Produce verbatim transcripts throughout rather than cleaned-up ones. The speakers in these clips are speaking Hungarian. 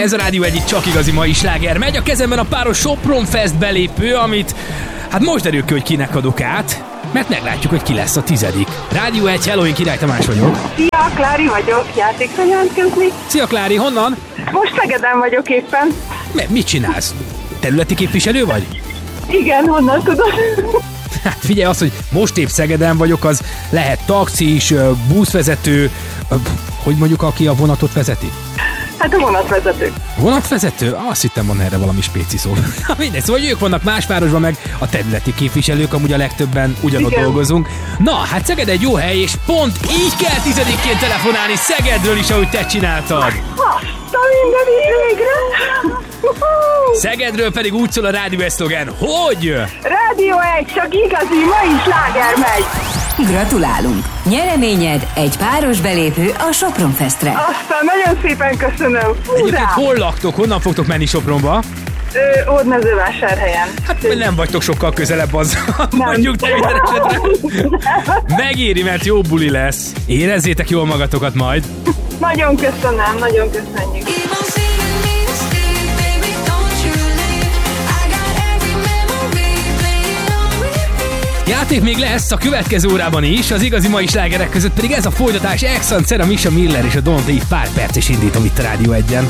ez a Rádió egy, csak igazi mai sláger megy. A kezemben a páros Sopron Fest belépő, amit hát most derül ki, hogy kinek adok át, mert meglátjuk, hogy ki lesz a tizedik. Rádió egy, hello, én Király Tamás vagyok. Szia, Klári vagyok, játékra jelentkezni. Szia Klári, honnan? Most Szegeden vagyok éppen. M- mit csinálsz? Területi képviselő vagy? Igen, honnan tudod? Hát figyelj, az, hogy most épp Szegeden vagyok, az lehet taxis, buszvezető, hogy mondjuk, aki a vonatot vezeti? Hát a vonatvezető. Vonatvezető? Azt hittem, van erre valami spéci szó. Mindegy, szóval ők vannak más városban, meg a területi képviselők, amúgy a legtöbben ugyanott Igen. dolgozunk. Na, hát Szeged egy jó hely, és pont így kell tizedikként telefonálni Szegedről is, ahogy te csináltad. Azt a mindenit végre! Szegedről pedig úgy szól a Rádió egy szlogen, hogy... Rádió egy, csak igazi mai sláger megy! Gratulálunk! Nyereményed egy páros belépő a Sopron Festre. Aztán nagyon szépen köszönöm! Egyébként Hurrá! hol laktok, honnan fogtok menni Sopronba? Ö, Ódmezővásárhelyen. Hát nem vagytok sokkal közelebb az, mondjuk te minden esetre. Megéri, mert jó buli lesz. Érezzétek jól magatokat majd. Nagyon köszönöm, nagyon köszönjük. Játék még lesz a következő órában is, az igazi mai slágerek között pedig ez a folytatás Exxon, Cera, Misha Miller és a Don't Leave pár perces indítom itt a Rádió egyen.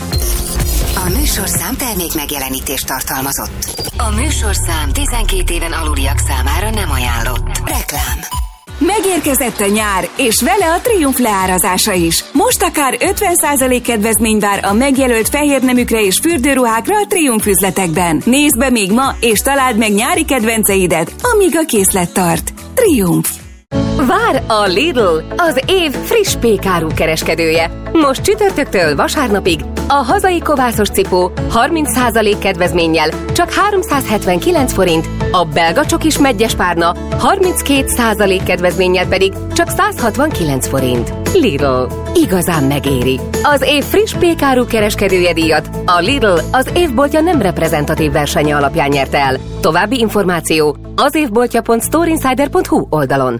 A műsorszám termék megjelenítést tartalmazott. A műsorszám tizenkét éven aluliak számára nem ajánlott. Reklám. Megérkezett a nyár, és vele a Triumph leárazása is. Most akár ötven százalék kedvezmény vár a megjelölt fehérneműkre és fürdőruhákra a Triumph üzletekben. Nézd be még ma, és találd meg nyári kedvenceidet, amíg a készlet tart. Triumph. Vár a Lidl, az év friss pékáru kereskedője. Most csütörtöktől vasárnapig a hazai kovászos cipó harminc százalék kedvezménnyel csak háromszázhetvenkilenc forint, a belga csokis meggyes párna harminckét százalék kedvezménnyel pedig csak száz hatvankilenc forint. Lidl. Igazán megéri. Az év friss pékáru kereskedője díjat a Lidl az évboltja nem reprezentatív versenye alapján nyerte el. További információ az évboltja pont storeinsider pont hu oldalon.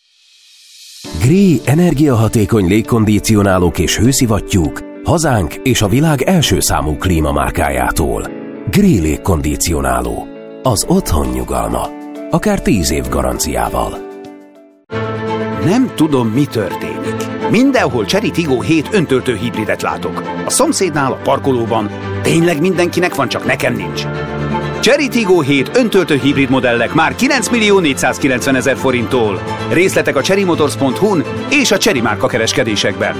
Gree energiahatékony légkondicionálók és hőszivattyúk hazánk és a világ első számú klímamárkájától. Gree légkondicionáló. Az otthon nyugalma. Akár tíz év garanciával. Nem tudom, mi történik. Mindenhol Chery Tiggo hét öntöltő hibridet látok. A szomszédnál, a parkolóban. Tényleg mindenkinek van, csak nekem nincs. Chery Tiggo hét öntöltő hibrid modellek már kilenc millió négyszázkilencvenezer forinttól. Részletek a chery motors pont hu-n és a Chery márka kereskedésekben.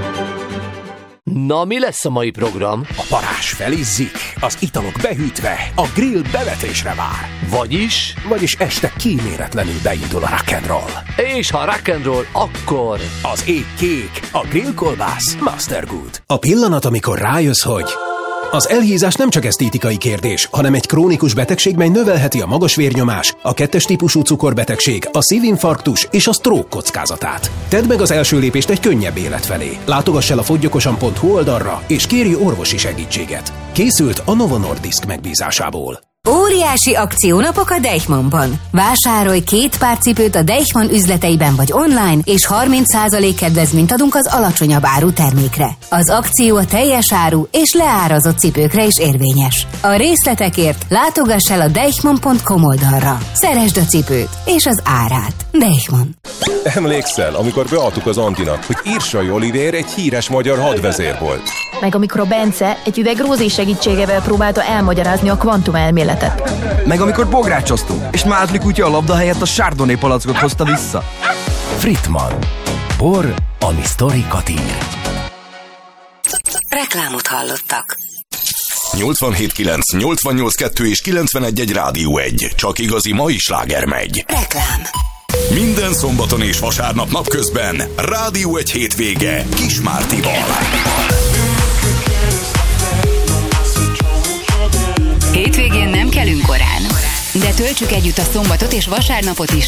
Na, mi lesz a mai program? A parázs felizzik, az italok behűtve, a grill bevetésre vár. Vagyis? Vagyis este kíméletlenül beindul a rock'n'roll. És ha rock'n'roll, akkor... Az ég kék, a grillkolbász Mastergood. A pillanat, amikor rájössz, hogy... Az elhízás nem csak esztétikai kérdés, hanem egy krónikus betegség, mely növelheti a magas vérnyomás, a kettes típusú cukorbetegség, a szívinfarktus és a stroke kockázatát. Tedd meg az első lépést egy könnyebb élet felé. Látogass el a fogyjokosan pont hu oldalra, és kérj orvosi segítséget. Készült a Novo Nordisk megbízásából. Óriási akciónapok a Deichmannban. Vásárolj két pár cipőt a Deichmann üzleteiben vagy online, és harminc százalék kedvezményt adunk az alacsonyabb áru termékre. Az akció a teljes áru és leárazott cipőkre is érvényes. A részletekért látogass el a deichmann pont com oldalra. Szeresd a cipőt és az árát. Deichmann. Emlékszel, amikor beadtuk az Antinak, hogy Irsai Olivér egy híres magyar hadvezér volt? Meg amikor a Bence egy üveg Rózi segítségével próbálta elmagyarázni a kvantumelméletet. Meg amikor bográcsoztunk, és Mázli kutya a labda helyett a Chardonnay palackot hozta vissza. Fritman. Bor, ami sztorikat ír. Reklámot hallottak. nyolcvanhét kilenc, nyolcvannyolc kettő és kilencvenegy egy Rádió egy. Csak igazi mai sláger megy. Reklám. Minden szombaton és vasárnap napközben Rádió egy hétvége Kis Mártival. Hétvégén nem kelünk korán, de töltsük együtt a szombatot és vasárnapot is